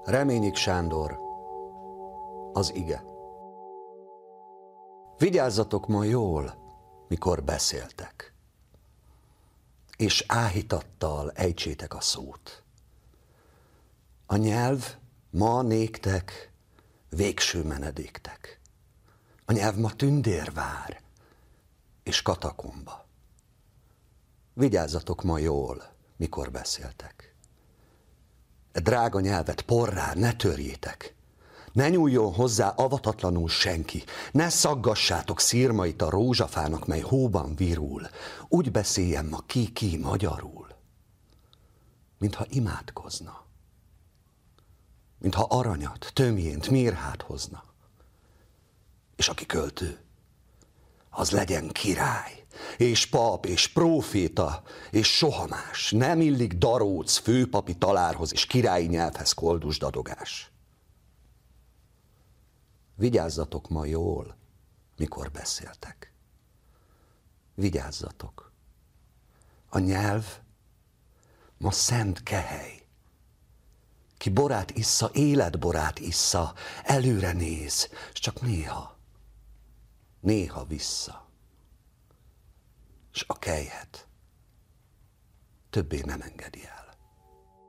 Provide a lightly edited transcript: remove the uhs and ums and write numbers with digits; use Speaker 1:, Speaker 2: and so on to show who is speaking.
Speaker 1: Reményik Sándor, az ige. Vigyázzatok ma jól, mikor beszéltek, és áhítattal ejtsétek a szót. A nyelv ma néktek végső menedéktek. A nyelv ma tündérvár és katakomba. Vigyázzatok ma jól, mikor beszéltek. E drága nyelvet porrá ne törjétek. Ne nyúljon hozzá avatatlanul senki. Ne szaggassátok szirmait a rózsafának, mely hóban virul. Úgy beszéljen ma ki magyarul, mintha imádkozna. Mintha aranyat, tömjént, mirhát hozna. És aki költő, az legyen király, és pap, és próféta, és soha más. Nem illik daróc főpapi talárhoz, és királyi nyelvhez koldus dadogás. Vigyázzatok ma jól, mikor beszéltek. Vigyázzatok. A nyelv ma szent kehely. Ki borát issza, életborát issza, előre néz, és csak néha vissza. És a kelyhet többé nem engedi el.